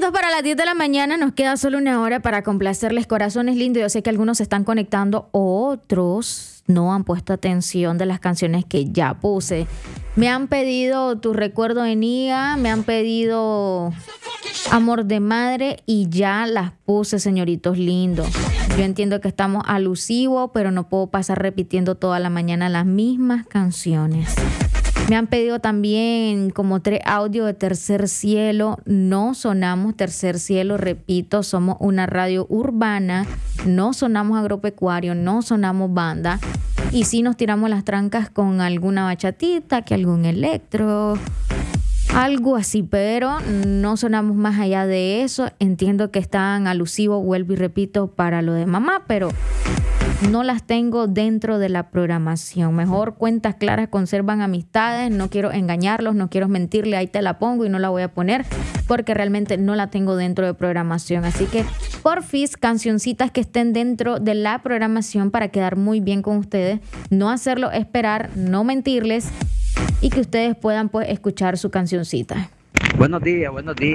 Minutos para las 10 de la mañana, nos queda solo una hora para complacerles. Corazones lindos, yo sé que algunos se están conectando, otros no han puesto atención de las canciones que ya puse. Me han pedido Tu Recuerdo de Nia, me han pedido Amor de Madre y ya las puse, señoritos lindos. Yo entiendo que estamos alusivos, pero no puedo pasar repitiendo toda la mañana las mismas canciones. Me han pedido también como 3 audios de Tercer Cielo. No sonamos Tercer Cielo, repito, somos una radio urbana, no sonamos agropecuario, no sonamos banda. Y sí nos tiramos las trancas con alguna bachatita, que algún electro, algo así, pero no sonamos más allá de eso. Entiendo que están alusivos, vuelvo y repito, para lo de mamá, pero no las tengo dentro de la programación. Mejor cuentas claras conservan amistades. No quiero engañarlos, no quiero mentirle. Ahí te la pongo y no la voy a poner porque realmente no la tengo dentro de programación. Así que, porfis, cancioncitas que estén dentro de la programación para quedar muy bien con ustedes. No hacerlo esperar, no mentirles y que ustedes puedan pues escuchar su cancioncita. Buenos días,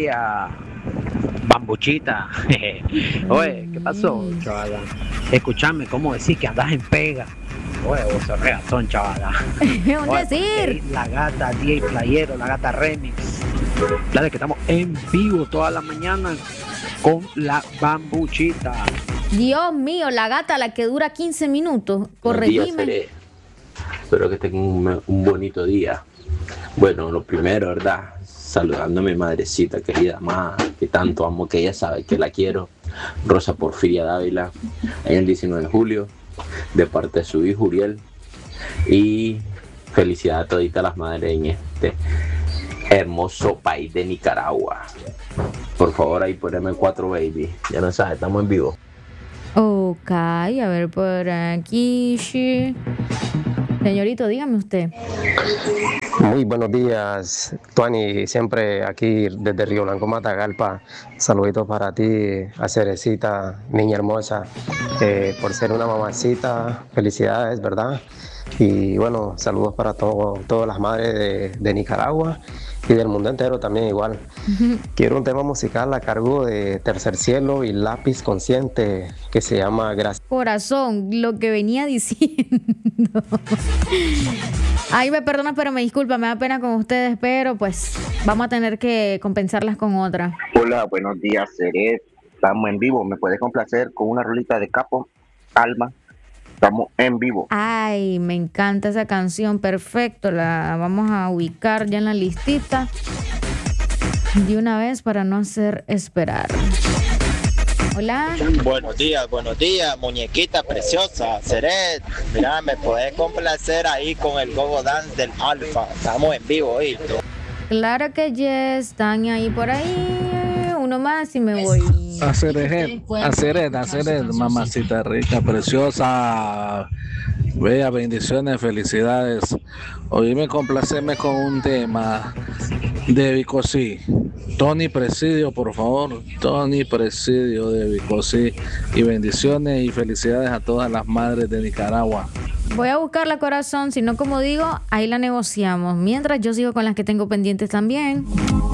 bambuchita. Oye, ¿qué pasó, chavala? Escúchame, ¿cómo decís que andas en pega? Oye, vos sos regatón, chavala. Un decir. La gata, DJ Playero, la gata Remix. La de que estamos en vivo toda la mañana con la bambuchita. Dios mío, la gata, la que dura 15 minutos. Corregime. Espero que tengan un bonito día. Bueno, lo primero, ¿verdad? Saludando a mi madrecita querida, más que tanto amo, que ella sabe que la quiero, Rosa Porfiria Dávila, en el 19 de julio, de parte de su hijo Uriel. Y felicidad a toditas las madres en este hermoso país de Nicaragua. Por favor, ahí por M4 Baby, ya no sabes, estamos en vivo. Ok, a ver por aquí. Sí. Señorito, dígame usted. Muy buenos días, Tuani, siempre aquí desde Río Blanco, Matagalpa. Saluditos para ti, a Cerecita, niña hermosa, por ser una mamacita. Felicidades, ¿verdad? Y bueno, saludos para todas las madres de Nicaragua y del mundo entero también igual. Quiero un tema musical a cargo de Tercer Cielo y Lápiz Consciente que se llama Gracias. Corazón, lo que venía diciendo. Ay, me perdona, pero me disculpa, me da pena con ustedes, pero pues vamos a tener que compensarlas con otra. Hola, buenos días, Seret. Estamos en vivo. ¿Me puedes complacer con una rolita de Capo? Alma. Estamos en vivo. Ay, me encanta esa canción, perfecto. La vamos a ubicar ya en la listita de una vez para no hacer esperar. Hola. Buenos días, muñequita preciosa. Seret, mira, me puedes complacer ahí con el Gogo Dance del Alfa. Estamos en vivo, ¿oíste? Claro que yes, están ahí por ahí. Uno más y me voy. Hacer, mamacita rica, preciosa, bella, bendiciones, felicidades. Oíme, complacerme con un tema de Vicosí. Tony Presidio, por favor. Tony Presidio de Vicosí. Y bendiciones y felicidades a todas las madres de Nicaragua. Voy a buscarla, corazón. Si no, como digo, ahí la negociamos. Mientras yo sigo con las que tengo pendientes también.